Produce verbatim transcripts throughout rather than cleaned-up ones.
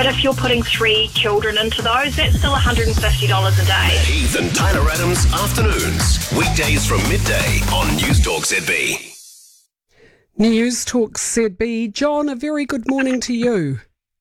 But if you're putting three children into those, that's still one hundred fifty dollars a day. Heath and Tyler Adams Afternoons. Weekdays from midday on News Talk Z B. News Talk Z B. John, a very good morning to you.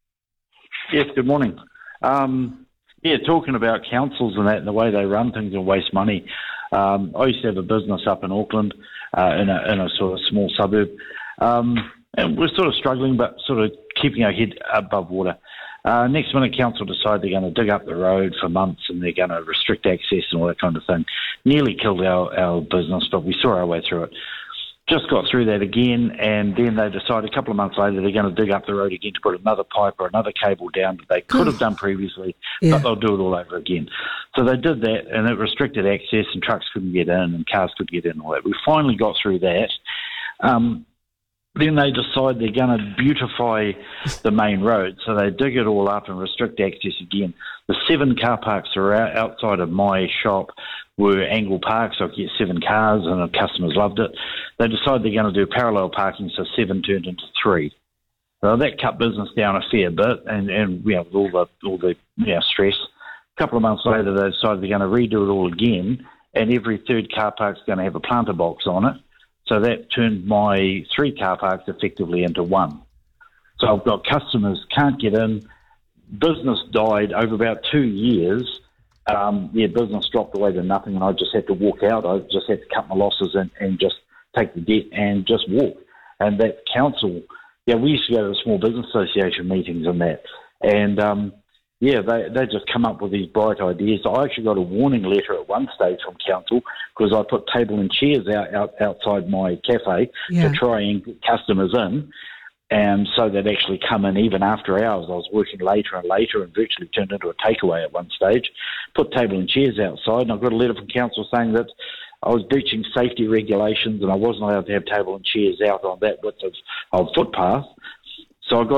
Yes, good morning. Um, yeah, talking about councils and that and the way they run things and waste money. Um, I used to have a business up in Auckland, uh, in, a, in a sort of small suburb. Um, and we're sort of struggling, but sort of keeping our head above water. Uh, next minute, council decide they're going to dig up the road for months and they're going to restrict access and all that kind of thing. Nearly killed our, our business, but we saw our way through it. Just got through that again, and then they decided a couple of months later they're going to dig up the road again to put another pipe or another cable down that they could have done previously, yeah. but they'll do it all over again. So they did that, and it restricted access, and trucks couldn't get in, and cars couldn't get in, and all that. We finally got through that. Um, then they decide they're going to beautify the main road, so they dig it all up and restrict access again. The seven car parks that are out, outside of my shop were angle parks, so I could get seven cars, and the customers loved it. They decided they're going to do parallel parking, so seven turned into three. So that cut business down a fair bit, and, and you know, with all the all the you know, stress. A couple of months later, they decided they're going to redo it all again, and every third car park's going to have a planter box on it. So that turned my three car parks effectively into one. So I've got customers can't get in. Business died over about two years. Um, yeah, business dropped away to nothing, and I just had to walk out. I just had to cut my losses and, and just take the debt and just walk. And that council, yeah, we used to go to the Small Business Association meetings and that. And, um, yeah, they they just come up with these bright ideas. I actually got a warning letter at one stage from council because I put table and chairs out, out outside my cafe yeah. to try and get customers in. And so they'd actually come in even after hours. I was working later and later and virtually turned into a takeaway at one stage. Put table and chairs outside, and I got a letter from council saying that I was breaching safety regulations and I wasn't allowed to have table and chairs out on that width of, of footpath. So I got